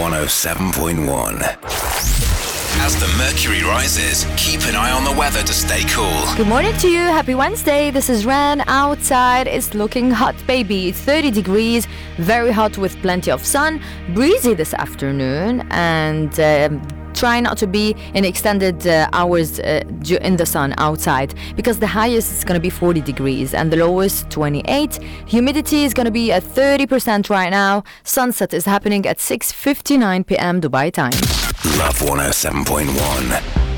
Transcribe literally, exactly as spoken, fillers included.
one oh seven point one. As the mercury rises, keep an eye on the weather to stay cool. Good morning to you. Happy Wednesday. This is Ran. Outside it's looking hot, baby. thirty degrees, very hot with plenty of sun. Breezy this afternoon, and um, try not to be in extended uh, hours uh, in the sun outside, because the highest is going to be forty degrees and the lowest twenty-eight. Humidity is going to be at thirty percent right now. Sunset is happening at six fifty-nine p.m. Dubai time. Love one oh seven point one.